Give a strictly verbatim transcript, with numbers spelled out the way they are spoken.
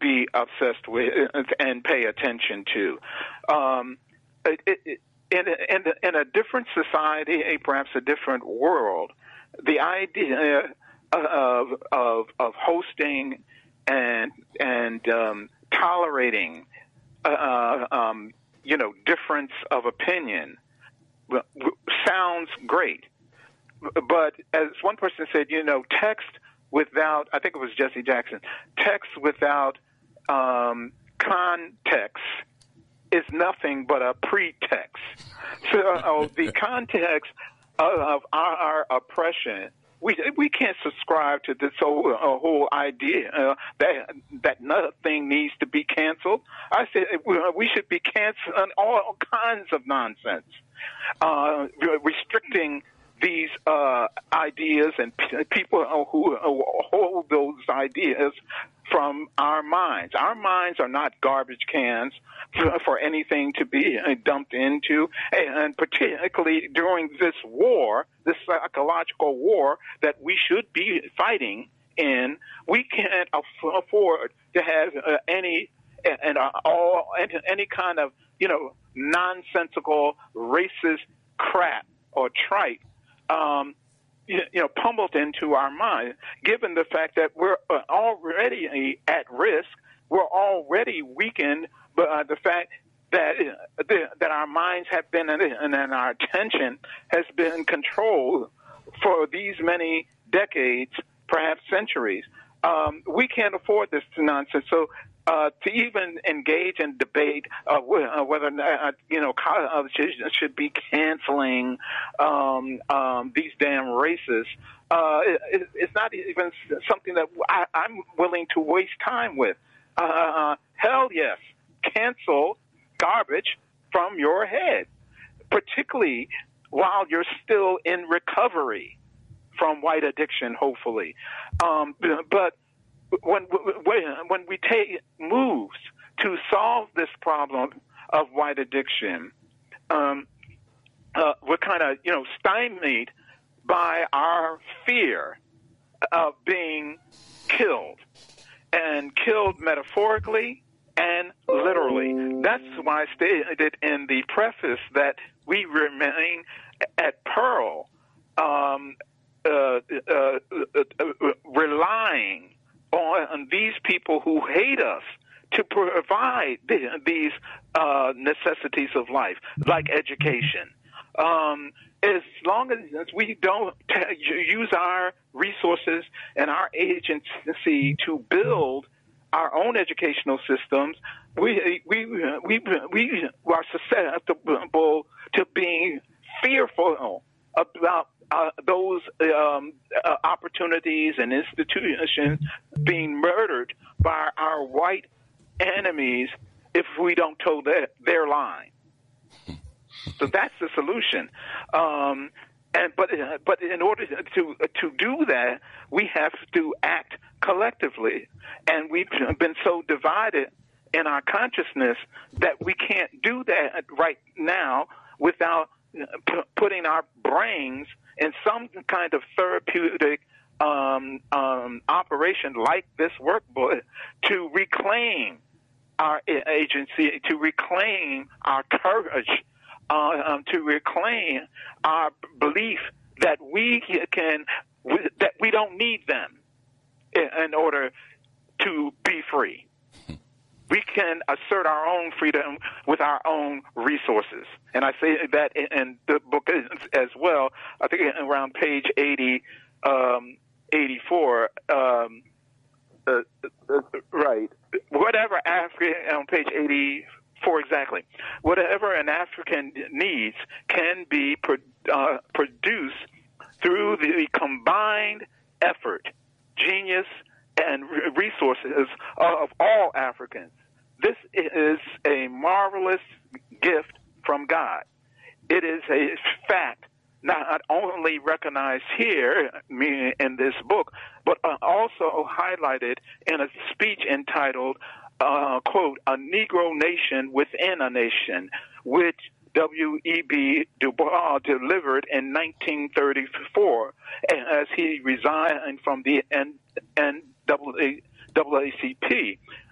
be obsessed with and pay attention to. Um, it, it, in, in, in a different society, perhaps a different world, the idea of of, of hosting and and um, tolerating, uh, um, you know, difference of opinion sounds great. But as one person said, you know, text without, I think it was Jesse Jackson, text without um, context is nothing but a pretext. So uh, the context of our, our oppression, we we can't subscribe to this whole, uh, whole idea uh, that that nothing needs to be canceled. I said we should be canceling all kinds of nonsense, uh, restricting these uh, ideas and p- people who hold those ideas from our minds. Our minds are not garbage cans for, for anything to be dumped into, and particularly during this war, this psychological war that we should be fighting in, we can't aff- afford to have uh, any and uh, all any kind of, you know, nonsensical racist crap or trite Um, you, you know, pummeled into our mind, given the fact that we're uh, already at risk, we're already weakened by the fact that uh, the, that our minds have been and, and our attention has been controlled for these many decades, perhaps centuries. Um, we can't afford this nonsense. So uh, to even engage in debate uh, whether or not, you know, colleges should be canceling um, um, these damn races, uh, it, it's not even something that I, I'm willing to waste time with. Uh, hell yes, cancel garbage from your head, particularly while you're still in recovery from white addiction, hopefully. Um, but when when we take moves to solve this problem of white addiction, um, uh, we're kind of, you know, stymied by our fear of being killed, and killed metaphorically and literally. That's why I stated in the preface that we remain at peril, um, uh, uh, uh, uh, relying on these people who hate us to provide these uh, necessities of life, like education. Um, as long as we don't t- use our resources and our agency to build our own educational systems, we we we we are susceptible to being fearful about uh, those um, uh, opportunities and institutions being murdered by our white enemies if we don't toe their, their line. So that's the solution. Um, and but but in order to to do that, we have to act collectively, and we've been so divided in our consciousness that we can't do that right now without p- putting our brains in some kind of therapeutic um, um, operation like this workbook to reclaim our agency, to reclaim our courage, uh, um, to reclaim our belief that we can, that we don't need them in order to be free. We can assert our own freedom with our own resources. And I say that in the book as well. I think around page eighty, um, eighty-four, um, uh, uh, right. Whatever African, on page eighty-four exactly, whatever an African needs can be pro, uh, produced through the combined effort, genius, and resources of all Africans. This is a marvelous gift from God. It is a fact not only recognized here in this book, but also highlighted in a speech entitled, uh, quote, "A Negro Nation Within a Nation," which W E B Du Bois delivered in nineteen thirty-four as he resigned from the N double A C P.